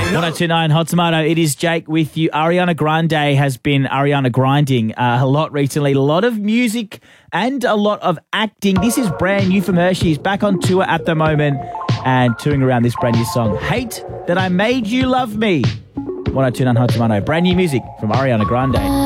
1029 Hot Tomato. It is Jake with you. Ariana Grande has been Ariana grinding a lot recently. A lot of music and a lot of acting. This is brand new from her. She's back on tour at the moment and touring around this brand new song, Hate That I Made You Love Me. 1029 Hot Tomato. Brand new music from Ariana Grande.